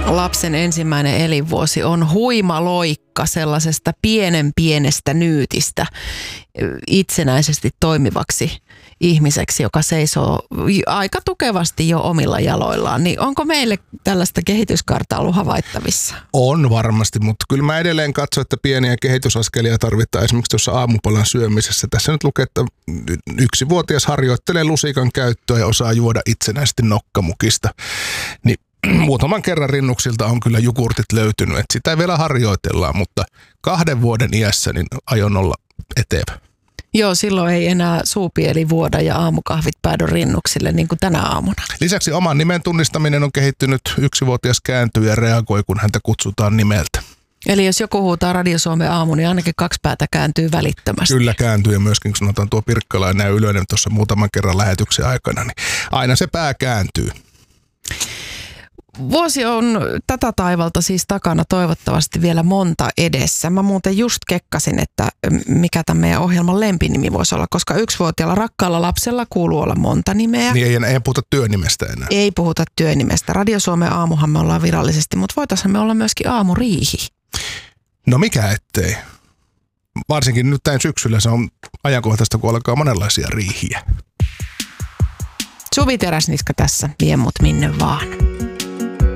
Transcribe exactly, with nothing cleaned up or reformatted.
Lapsen ensimmäinen elinvuosi on huima loikka sellaisesta pienen pienestä nyytistä itsenäisesti toimivaksi ihmiseksi, joka seisoo aika tukevasti jo omilla jaloillaan. Niin onko meille tällaista kehityskaartaa ollut havaittavissa? On varmasti, mutta kyllä mä edelleen katson, että pieniä kehitysaskelia tarvitaan esimerkiksi tuossa aamupalan syömisessä. Tässä nyt lukee, että yksivuotias harjoittelee lusikan käyttöä ja osaa juoda itsenäisesti nokkamukista. Niin muutaman kerran rinnuksilta on kyllä jogurtit löytynyt, että sitä ei vielä harjoitellaan, mutta kahden vuoden iässä niin aion olla etevä. Joo, silloin ei enää suupieli vuoda ja aamukahvit päädy rinnuksille niin kuin tänä aamuna. Lisäksi oman nimen tunnistaminen on kehittynyt. Yksivuotias kääntyy ja reagoi, kun häntä kutsutaan nimeltä. Eli jos joku huutaa Radio Suomen aamu, niin ainakin kaksi päätä kääntyy välittömästi. Kyllä kääntyy ja myöskin, kun sanotaan tuo Pirkkala näy Ylönen tuossa muutaman kerran lähetyksen aikana, niin aina se pää kääntyy. Vuosi on tätä taivalta siis takana, toivottavasti vielä monta edessä. Mä muuten just kekkasin, että mikä tämän meidän ohjelman lempinimi voisi olla, koska yksivuotiaalla rakkaalla lapsella kuuluu olla monta nimeä. Niin ei, ei puhuta työnimestä enää. Ei puhuta työnimestä. Radio Suomen aamuhan me ollaan virallisesti, mutta voitaisiin me olla myöskin aamuriihi. No mikä ettei. Varsinkin nyt tämän syksyllä se on ajankohtaista, kun alkaa monenlaisia riihiä. Suvi Teräsniska tässä, vie mut minne vaan.